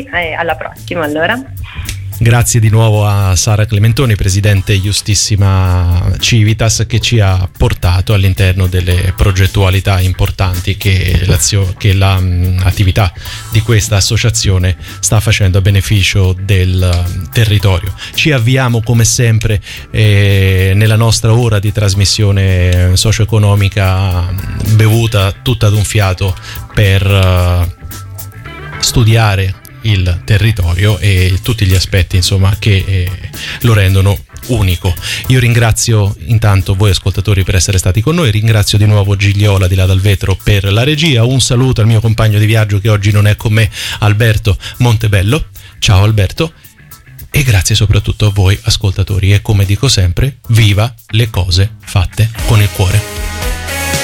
voi e alla prossima allora. Grazie di nuovo a Sara Clementoni, presidente Justissima Civitas, che ci ha portato all'interno delle progettualità importanti che l'attività di questa associazione sta facendo a beneficio del territorio. Ci avviamo come sempre nella nostra ora di trasmissione socio-economica bevuta tutta ad un fiato per studiare il territorio e tutti gli aspetti insomma che lo rendono unico. Io ringrazio intanto voi ascoltatori per essere stati con noi, ringrazio di nuovo Gigliola di là dal vetro per la regia, un saluto al mio compagno di viaggio che oggi non è con me, Alberto Montebello. Ciao Alberto, e grazie soprattutto a voi ascoltatori, e come dico sempre, viva le cose fatte con il cuore.